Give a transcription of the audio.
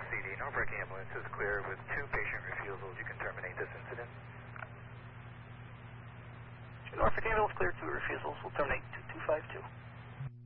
CD, Norfolk ambulance is clear with 2 patient refusals. You can terminate this incident. Norfolk ambulance clear, 2 refusals. We'll terminate 2252.